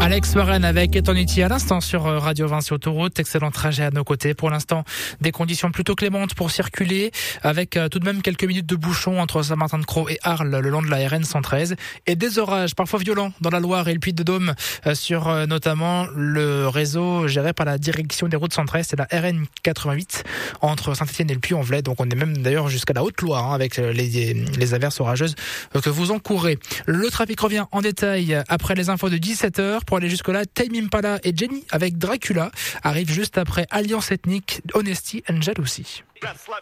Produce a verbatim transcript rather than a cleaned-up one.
Alex Warren avec Eternity à l'instant sur Radio Vinci Autoroute. Excellent trajet à nos côtés. Pour l'instant, des conditions plutôt clémentes pour circuler, avec tout de même quelques minutes de bouchons entre Saint-Martin-de-Crau et Arles le long de la R N cent treize, et des orages parfois violents dans la Loire et le Puy-de-Dôme sur notamment le réseau géré par la direction des routes centrales, c'est la R N quatre-vingt-huit entre Saint-Étienne et le Puy-en-Velay. Donc on est même d'ailleurs jusqu'à la Haute-Loire hein, avec les, les averses orageuses que vous encourez. Le trafic revient en détail après les infos de dix-sept heures. Pour aller jusque-là, Tame Impala et Jenny avec Dracula arrivent juste après Alliance Ethnique, Honesty and Jealousy.